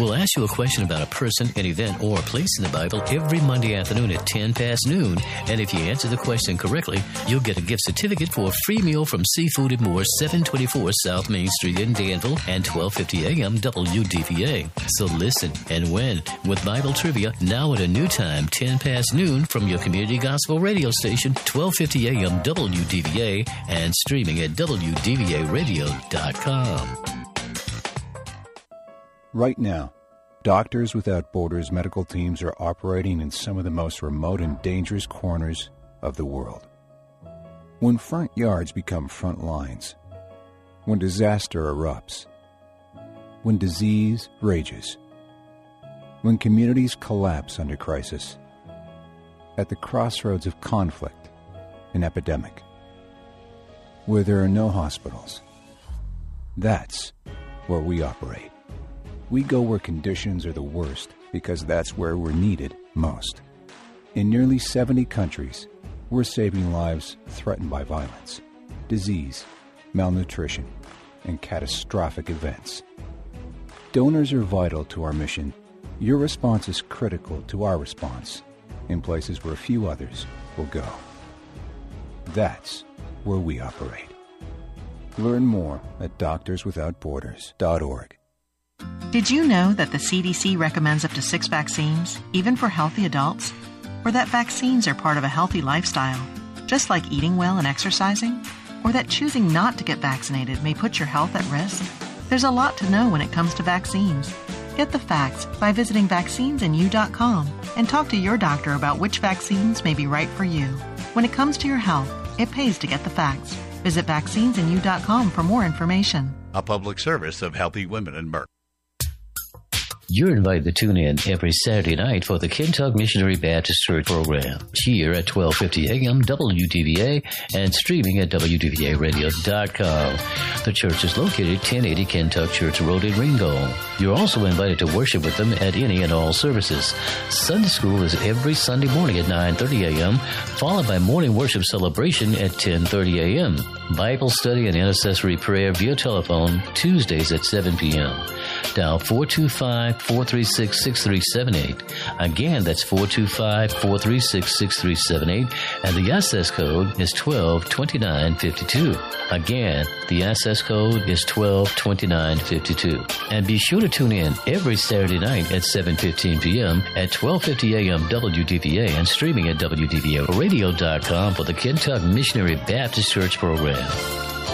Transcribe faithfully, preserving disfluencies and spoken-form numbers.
We'll ask you a question about a person, an event, or a place in the Bible every Monday afternoon at ten past noon. And if you answer the question correctly, you'll get a gift certificate for a free meal from Seafood and More, seven twenty-four South Main Street in Danville, and twelve fifty a.m. W D V A. So listen and win with Bible Trivia now at a new time, ten past noon, from your community gospel radio station, twelve fifty a.m. W D V A, and streaming at W D V A radio dot com. Right now, Doctors Without Borders medical teams are operating in some of the most remote and dangerous corners of the world. When front yards become front lines, when disaster erupts, when disease rages, when communities collapse under crisis, at the crossroads of conflict and epidemic, where there are no hospitals, that's where we operate. We go where conditions are the worst because that's where we're needed most. In nearly seventy countries, we're saving lives threatened by violence, disease, malnutrition, and catastrophic events. Donors are vital to our mission. Your response is critical to our response in places where few others will go. That's where we operate. Learn more at doctors without borders dot org. Did you know that the C D C recommends up to six vaccines, even for healthy adults? Or that vaccines are part of a healthy lifestyle, just like eating well and exercising? Or that choosing not to get vaccinated may put your health at risk? There's a lot to know when it comes to vaccines. Get the facts by visiting vaccines in you dot com and talk to your doctor about which vaccines may be right for you. When it comes to your health, it pays to get the facts. Visit vaccines in you dot com for more information. A public service of Healthy Women and Merck. You're invited to tune in every Saturday night for the Kentucky Missionary Baptist Church program, here at twelve fifty a.m. W D V A and streaming at W D V A radio dot com. The church is located at ten eighty Kentucky Church Road in Ringgold. You're also invited to worship with them at any and all services. Sunday school is every Sunday morning at nine thirty a.m., followed by morning worship celebration at ten thirty a.m. Bible study and intercessory prayer via telephone Tuesdays at seven p.m. Dial four two five, four three six, six three seven eight. Again, that's four two five, four three six, six three seven eight, and the access code is twelve twenty-nine fifty-two. Again, the access code is twelve twenty-nine fifty-two. And be sure to tune in every Saturday night at seven fifteen p.m. at twelve fifty a.m. W D V A and streaming at W D V A radio dot com for the Kentucky Missionary Baptist Church program.